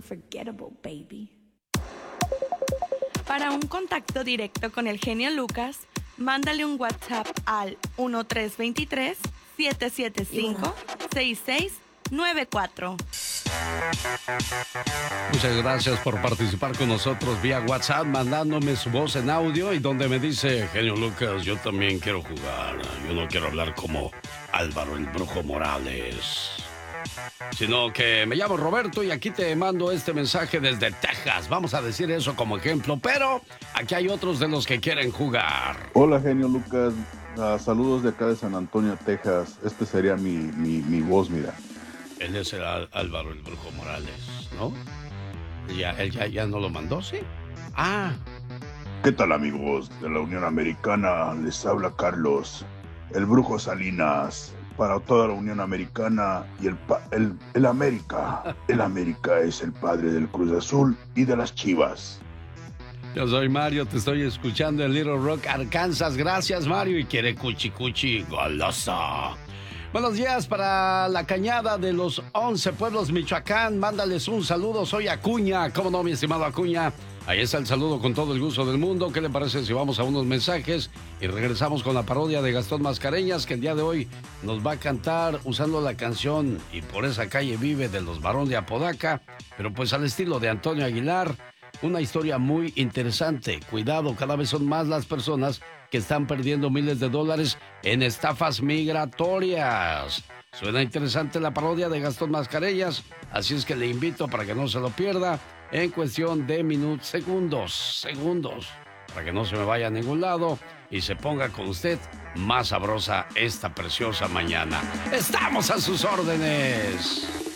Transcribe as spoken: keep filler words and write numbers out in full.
unforgettable, baby. Para un contacto directo con el genio Lucas, mándale un WhatsApp al uno tres dos tres, siete siete cinco, seis seis nueve cuatro. Muchas gracias por participar con nosotros vía WhatsApp, mandándome su voz en audio y donde me dice, genio Lucas, yo también quiero jugar. Yo no quiero hablar como Álvaro el Brujo Morales, sino que me llamo Roberto y aquí te mando este mensaje desde Texas. Vamos a decir eso como ejemplo, pero aquí hay otros de los que quieren jugar. Hola, genio Lucas. Uh, saludos de acá de San Antonio, Texas. Este sería mi, mi, mi voz, mira. Él es el Álvaro el Brujo Morales, ¿no? ¿Ya, él ya, ya no lo mandó, sí? Ah. ¿Qué tal, amigos de la Unión Americana? Les habla Carlos, el Brujo Salinas, para toda la Unión Americana y el, el, el América. El América es el padre del Cruz Azul y de las Chivas. Yo soy Mario, te estoy escuchando en Little Rock, Arkansas. Gracias, Mario, y quiere cuchi cuchi golosa. Buenos días para la Cañada de los once Pueblos, Michoacán. Mándales un saludo, soy Acuña. ¿Cómo no, mi estimado Acuña? Ahí está el saludo con todo el gusto del mundo. ¿Qué le parece si vamos a unos mensajes y regresamos con la parodia de Gastón Mascareñas, que el día de hoy nos va a cantar usando la canción Y por esa calle vive de los Barón de Apodaca, pero pues al estilo de Antonio Aguilar? Una historia muy interesante. Cuidado, cada vez son más las personas que están perdiendo miles de dólares en estafas migratorias. Suena interesante la parodia de Gastón Mascareñas, así es que le invito para que no se lo pierda en cuestión de minutos, segundos, segundos, para que no se me vaya a ningún lado y se ponga con usted más sabrosa esta preciosa mañana. ¡Estamos a sus órdenes!